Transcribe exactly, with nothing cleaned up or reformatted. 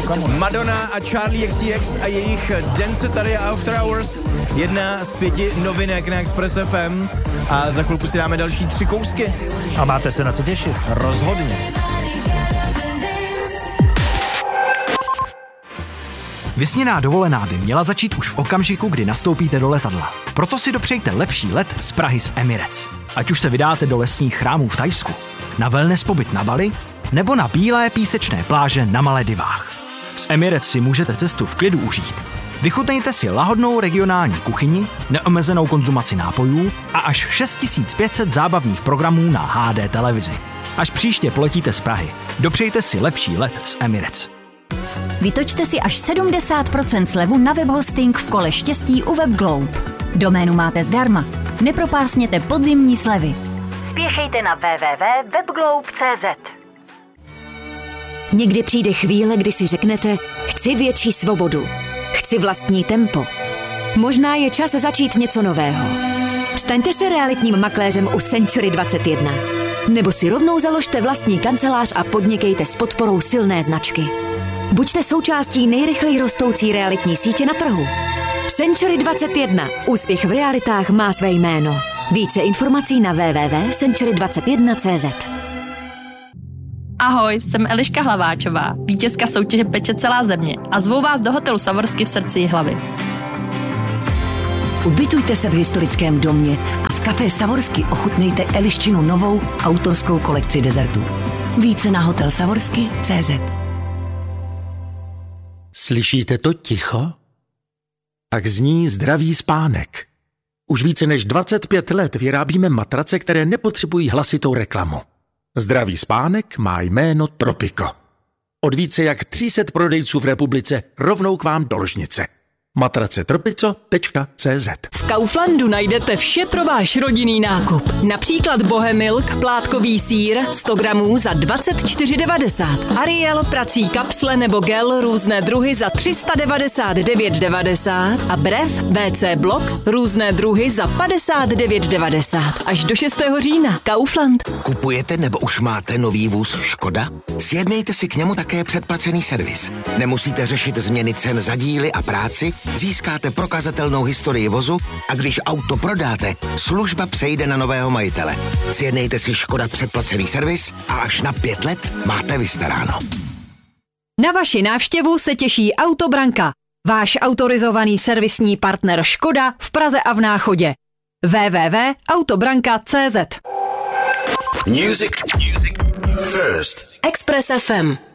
Madonna a Charlie X C X a jejich Dance tady After Hours. Jedna z pěti novinek na Express F M. A za chvilku si dáme další tři kousky. A máte se na co těšit. Rozhodně. Vysněná dovolená by měla začít už v okamžiku, kdy nastoupíte do letadla. Proto si dopřejte lepší let z Prahy z Emirates. Ať už se vydáte do lesních chrámů v Thajsku, na wellness pobyt na Bali, nebo na bílé písečné pláže na Maledivách. Z Emirates si můžete cestu v klidu užít. Vychutnejte si lahodnou regionální kuchyni, neomezenou konzumaci nápojů a až šest tisíc pět set zábavních programů na H D televizi. Až příště poletíte z Prahy, dopřejte si lepší let z Emirates. Vytočte si až sedmdesát procent slevu na webhosting v kole štěstí u WebGlobe. Doménu máte zdarma. Nepropásněte podzimní slevy. Spěchejte na w w w tečka webglobe tečka c z. Někdy přijde chvíle, kdy si řeknete, chci větší svobodu, chci vlastní tempo. Možná je čas začít něco nového. Staňte se realitním makléřem u Century dvacet jedna. Nebo si rovnou založte vlastní kancelář a podnikejte s podporou silné značky. Buďte součástí nejrychleji rostoucí realitní sítě na trhu. Century dvacet jedna. Úspěch v realitách má své jméno. Více informací na w w w tečka century dvacet jedna tečka c z. Ahoj, jsem Eliška Hlaváčová, vítězka soutěže Peče celá země a zvu vás do hotelu Savorsky v srdci Jihlavy. Ubytujte se v historickém domě a v kafé Savorsky ochutnejte Eliščinu novou autorskou kolekci dezertů. Více na hotel savorsky tečka c z. Slyšíte to ticho? Tak zní zdravý spánek. Už více než dvacet pět let vyrábíme matrace, které nepotřebují hlasitou reklamu. Zdravý spánek má jméno Tropico. Od více jak tři sta prodejců v republice rovnou k vám do ložnice. matrace tropico tečka c z. V Kauflandu najdete vše pro váš rodinný nákup. Například Bohemilk, plátkový sýr, sto gramů za dvacet čtyři devadesát. Ariel, prací kapsle nebo gel, různé druhy za tři sta devadesát devět devadesát. A Brev, W C blok, různé druhy za padesát devět devadesát. Až do šestého října. Kaufland. Kupujete nebo už máte nový vůz Škoda? Sjednejte si k němu také předplacený servis. Nemusíte řešit změny cen za díly a práci, získáte prokazatelnou historii vozu a když auto prodáte, služba přejde na nového majitele. Sjednejte si Škoda předplacený servis a až na pět let máte vystaráno. Na vaši návštěvu se těší Autobranka, váš autorizovaný servisní partner Škoda v Praze a v Náchodě. w w w tečka autobranka tečka c z. Music. Music. First. Express F M.